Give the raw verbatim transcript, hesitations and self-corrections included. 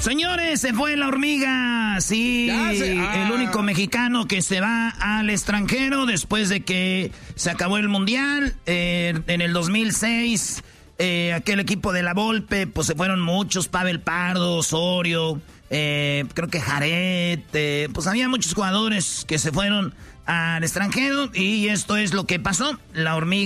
Señores, se fue la hormiga. Sí, se, ah. el único mexicano que se va al extranjero después de que se acabó el mundial. Eh, en el dos mil seis, eh, aquel equipo de la Volpe, pues se fueron muchos. Pavel Pardo, Osorio, eh, creo que Jared. Eh, pues había muchos jugadores que se fueron al extranjero y esto es lo que pasó. La hormiga.